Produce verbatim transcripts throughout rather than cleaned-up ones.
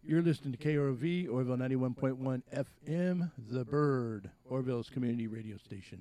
You're listening to K R O V, Orville ninety-one point one F M, The Bird, Orville's community radio station.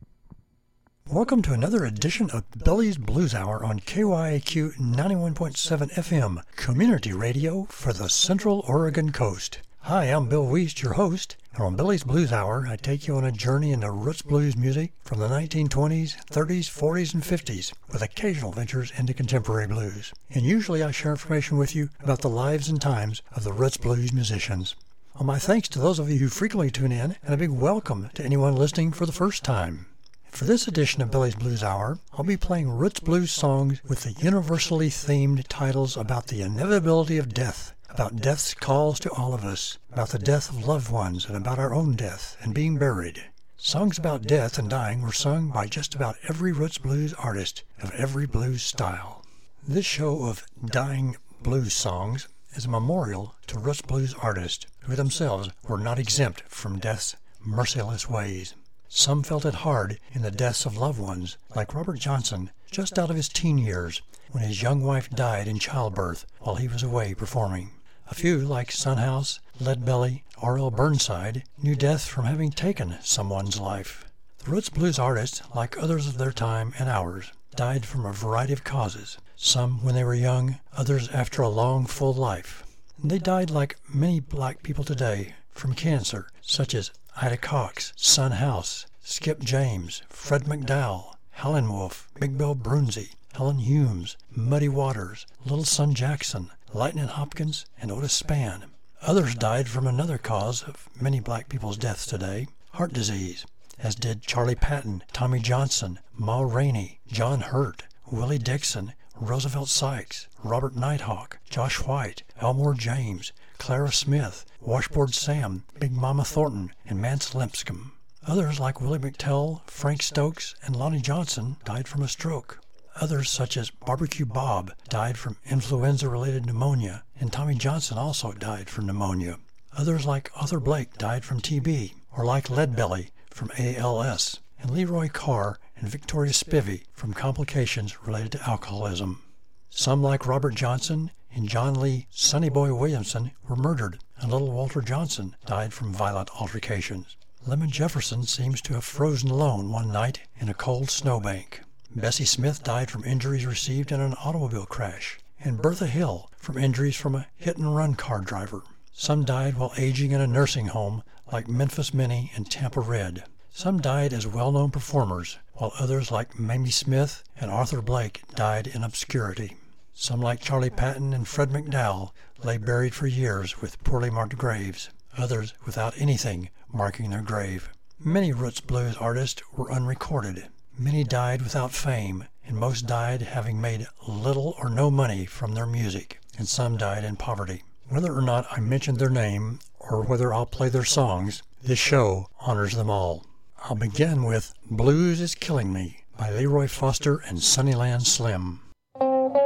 Welcome to another edition of Billy's Blues Hour on K Y A Q ninety-one point seven F M, community radio for the Central Oregon coast. Hi, I'm Bill Wiest, your host, and on Billy's Blues Hour, I take you on a journey into roots blues music from the nineteen twenties, thirties, forties, and fifties, with occasional ventures into contemporary blues. And usually I share information with you about the lives and times of the roots blues musicians. Well, my thanks to those of you who frequently tune in, and a big welcome to anyone listening for the first time. For this edition of Billy's Blues Hour, I'll be playing roots blues songs with the universally themed titles about the inevitability of death, about death's calls to all of us, about the death of loved ones, and about our own death and being buried. Songs about death and dying were sung by just about every roots blues artist of every blues style. This show of dying blues songs is a memorial to roots blues artists who themselves were not exempt from death's merciless ways. Some felt it hard in the deaths of loved ones, like Robert Johnson, just out of his teen years, when his young wife died in childbirth while he was away performing. A few, like Son House, Leadbelly, R L Burnside, knew death from having taken someone's life. The roots blues artists, like others of their time and ours, died from a variety of causes, some when they were young, others after a long, full life. And they died like many black people today, from cancer, such as Ida Cox, Son House, Skip James, Fred McDowell, Helen Wolf, Big Bill Brunzie, Helen Humes, Muddy Waters, Little Son Jackson, Lightnin' Hopkins, and Otis Spann. Others died from another cause of many black people's deaths today, heart disease, as did Charlie Patton, Tommy Johnson, Ma Rainey, John Hurt, Willie Dixon, Roosevelt Sykes, Robert Nighthawk, Josh White, Elmore James, Clara Smith, Washboard Sam, Big Mama Thornton, and Mance Lipscomb. Others, like Willie McTell, Frank Stokes, and Lonnie Johnson, died from a stroke. Others, such as Barbecue Bob, died from influenza-related pneumonia, and Tommy Johnson also died from pneumonia. Others, like Arthur Blake, died from T B, or like Leadbelly, from A L S, and Leroy Carr and Victoria Spivey from complications related to alcoholism. Some, like Robert Johnson and John Lee Sonny Boy Williamson, were murdered, and little Walter Johnson died from violent altercations. Lemon Jefferson seems to have frozen alone one night in a cold snowbank. Bessie Smith died from injuries received in an automobile crash, and Bertha Hill from injuries from a hit-and-run car driver. Some died while aging in a nursing home, like Memphis Minnie and Tampa Red. Some died as well-known performers, while others, like Mamie Smith and Arthur Blake, died in obscurity. Some, like Charlie Patton and Fred McDowell, lay buried for years with poorly marked graves, others without anything marking their grave. Many roots blues artists were unrecorded. Many died without fame, and most died having made little or no money from their music, and some died in poverty. Whether or not I mention their name, or whether I'll play their songs, this show honors them all. I'll begin with Blues is Killing Me by Leroy Foster and Sunnyland Slim.